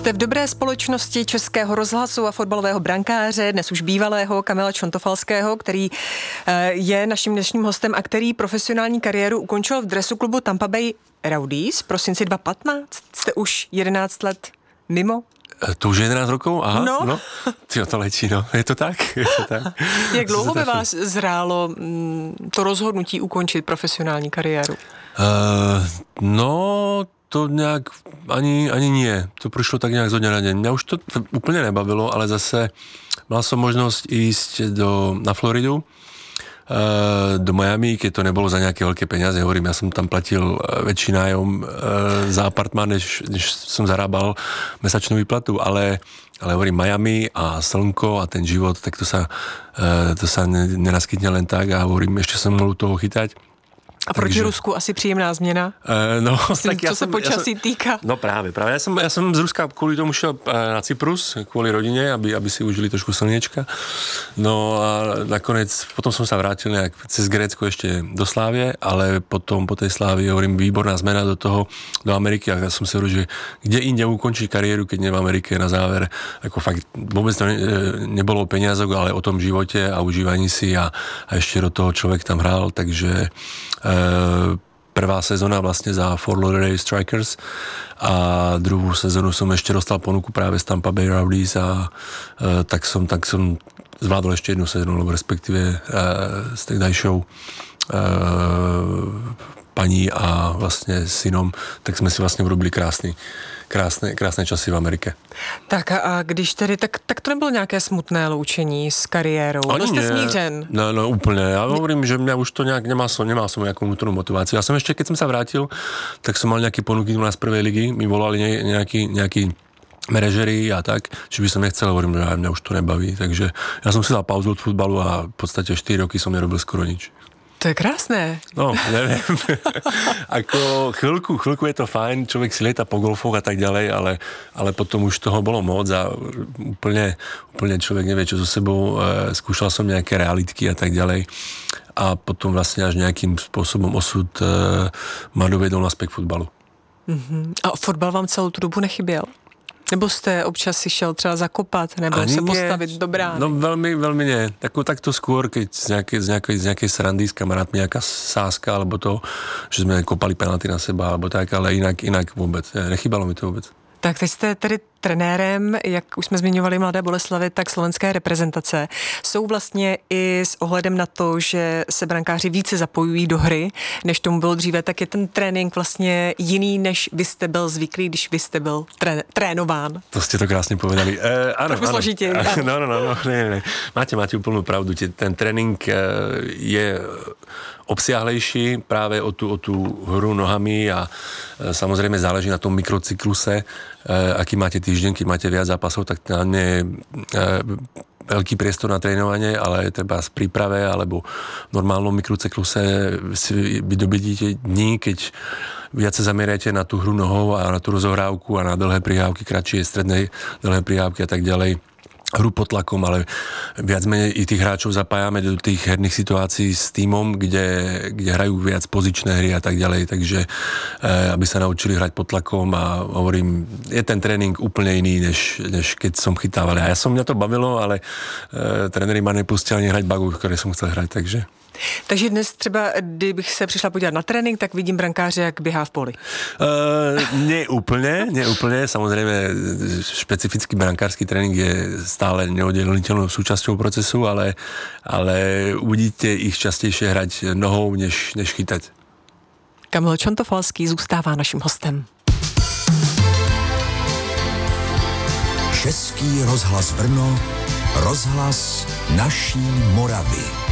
Jste v dobré společnosti Českého rozhlasu a fotbalového brankáře, dnes už bývalého Kamila Čontofalského, který je naším dnešním hostem a který profesionální kariéru ukončil v dresu klubu Tampa Bay Rowdies v prosinci 2015. Jste už 11 let mimo? To už je 11 rokov? Aha, no. Tyjo, to letí, no. Je to tak? Jak dlouho by vás zrálo to rozhodnutí ukončit profesionální kariéru? To nejak ani nie. To prišlo tak nejak zo dňa na deň. Mňa už to úplne nebavilo, ale zase mal som možnosť ísť na Floridu, do Miami, keď to nebolo za nejaké veľké peniaze. Hovorím, ja som tam platil väčší nájom za apartmán, než som zarábal mesačnú výplatu, ale hovorím, Miami a slnko a ten život, tak to sa nenaskytne len tak a hovorím, ešte som mohol toho chytať. A proti Rusku asi příjemná změna? Myslím, co se počasí týká. No práve. Ja som z Ruska kvôli tomu šiel na Cyprus, kvôli rodine, aby si užili trošku slniečka. No a nakoniec, potom som sa vrátil nejak cez Grécko ešte do Slávie, ale potom po tej Slávii, hovorím, výborná zmena do Ameriky a ja som si hovoril, že kde inde ukončiť kariéru, keď nie v Amerike na záver. Ako fakt vôbec to nebolo o peniazok, ale o tom živote a užívaní si a ešte do toho človek tam hral, takže prvá sezóna vlastne za Fort Lauderdale Strikers a druhú sezónu som ešte dostal ponuku práve z Tampa Bay Rowdies a tak som zvládol ešte jednu sezónu, lebo respektíve s tegdajšou paní a vlastne synom, tak sme si vlastne urobili krásne časy v Amerike. Tak a když tedy, tak to nebylo nějaké smutné loučení s kariérou? Byl jste smířen? No úplne. Ja hovorím, že mňa už to nejak nemal som nejakú vnútornú motiváciu. Ja som ešte, keď som sa vrátil, tak som mal nejaké ponuky u nás z prvej ligy. Mi volali nejakí manažeri a tak, či by som nechcel, hovorím, že mňa už to nebaví. Takže ja som si dal pauzu od futbalu a v podstate 4 roky som nerobil skoro nič. To je krásné. No, neviem. Ako chvíľku je to fajn, človek si lieta po golfoch a tak ďalej, ale potom už toho bolo moc a úplne človek nevie, čo so sebou. Skúšal som nejaké realitky a tak ďalej a potom vlastne až nejakým spôsobom osud ma dovedol naspäť k futbalu. A fotbal vám celou tu dobu nechyběl? Nebo jste občas si šel třeba zakopat, nebo ani se postavit do brány? No veľmi nie. Takto skôr, keď z nejakej srandy s kamarátmi, nejaká sáska, alebo to, že sme kopali penalty na seba, alebo tak, ale inak vôbec. Nechybalo mi to vôbec. Tak teď jste tedy trenérem, jak už jsme zmiňovali Mladé Boleslavi, tak slovenské reprezentace. Jsou vlastně i s ohledem na to, že se brankáři více zapojují do hry, než tomu bylo dříve, tak je ten trénink vlastně jiný, než vy jste byl zvyklý, když vy jste byl trénován. To ste to krásne povedali. Áno. Složitě. No, ne. Máte úplnú pravdu. Ten trénink je obsiahlejší práve o tú hru nohami a samozrejme záleží na tom mikrocykluse, aký máte týždeň, keď máte viac zápasov, tak tam nie je veľký priestor na trénovanie, ale treba z príprave alebo v normálnom mikrocykluse si vydobíte dní, keď viac sa zameriate na tú hru nohou a na tú rozohrávku a na dlhé prihrávky, kratšie, stredné dlhé prihrávky a tak ďalej. Hru pod tlakom, ale viac menej i tých hráčov zapájame do tých herných situácií s tímom, kde hrajú viac pozičné hry a tak ďalej, takže aby sa naučili hrať pod tlakom a hovorím, je ten tréning úplne iný, než keď som chytával. A mňa to bavilo, ale tréneri ma nepustili ani hrať bagu, ktoré som chcel hrať, takže dnes třeba, kdybych se přišla podívat na trénink, tak vidím brankáře, jak běhá v poli. Neúplne. Samozrejme, špecifický brankársky tréning je stále neoddeliteľnou súčasťou procesu, ale uvidíte ich častejšie hrať nohou, než chytať. Kamil Čontofalský zůstává naším hostem. Český rozhlas Brno, rozhlas naší Moravy.